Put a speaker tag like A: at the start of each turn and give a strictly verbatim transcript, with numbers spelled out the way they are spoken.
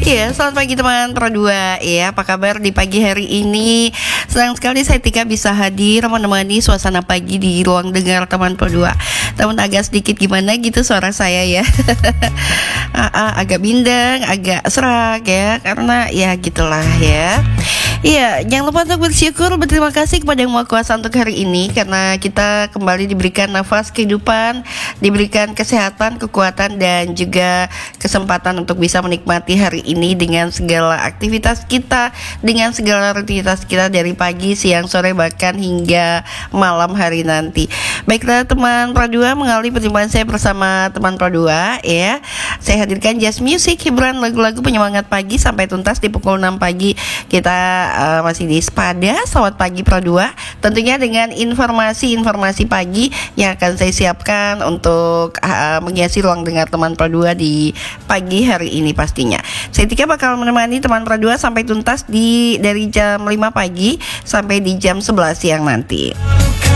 A: Iya, selamat pagi teman Pro dua. Ya, apa kabar di pagi hari ini? Senang sekali saya Tika bisa hadir menemani suasana pagi di ruang dengar teman Pro dua. Namun agak sedikit gimana gitu suara saya ya. Agak bindeng, agak serak ya, karena ya gitulah ya. Iya, jangan lupa untuk bersyukur, berterima kasih kepada Yang Maha Kuasa untuk hari ini, karena kita kembali diberikan nafas kehidupan, diberikan kesehatan, kekuatan, dan juga kesempatan untuk bisa menikmati hari ini dengan segala aktivitas kita, dengan segala rutinitas kita dari pagi, siang, sore, bahkan hingga malam hari nanti. Baiklah teman Pro dua, mengalami perjumpaan saya bersama teman Pro dua ya. Saya hadirkan jazz music, hiburan lagu-lagu penyemangat pagi sampai tuntas di pukul enam pagi. Kita Uh, masih di Sepada. Selamat pagi Pro dua. Tentunya dengan informasi-informasi pagi yang akan saya siapkan untuk uh, menghiasi ruang dengar teman Pro dua di pagi hari ini pastinya. Saya Tika bakal menemani teman Pro dua sampai tuntas di dari jam lima pagi sampai di jam sebelas siang nanti.